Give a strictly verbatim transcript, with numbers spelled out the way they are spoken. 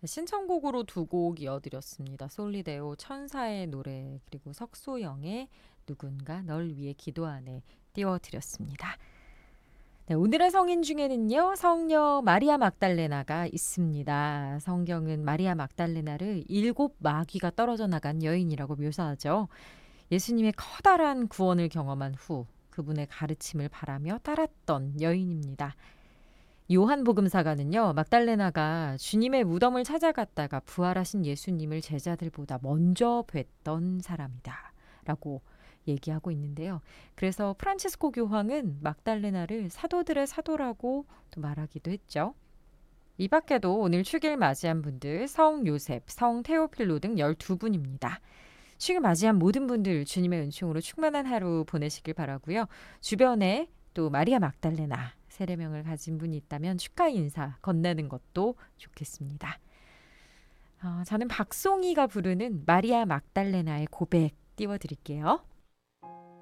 신청곡으로 두 곡 이어드렸습니다. 솔리데오 천사의 노래 그리고 석소영의 누군가 널 위해 기도하네 띄워드렸습니다. 네, 오늘의 성인 중에는요 성녀 마리아 막달레나가 있습니다. 성경은 마리아 막달레나를 일곱 마귀가 떨어져 나간 여인이라고 묘사하죠. 예수님의 커다란 구원을 경험한 후 그분의 가르침을 바라며 따랐던 여인입니다. 요한복음사가는요 막달레나가 주님의 무덤을 찾아갔다가 부활하신 예수님을 제자들보다 먼저 뵀던 사람이다 라고 얘기하고 있는데요. 그래서 프란치스코 교황은 막달레나를 사도들의 사도라고 또 말하기도 했죠. 이 밖에도 오늘 축일 맞이한 분들 성 요셉, 성 테오필로 등 열두 분입니다. 축일 맞이한 모든 분들 주님의 은총으로 충만한 하루 보내시길 바라고요. 주변에 또 마리아 막달레나 세례명을 가진 분이 있다면 축하 인사 건네는 것도 좋겠습니다. 어, 저는 박송이가 부르는 마리아 막달레나의 고백 띄워드릴게요.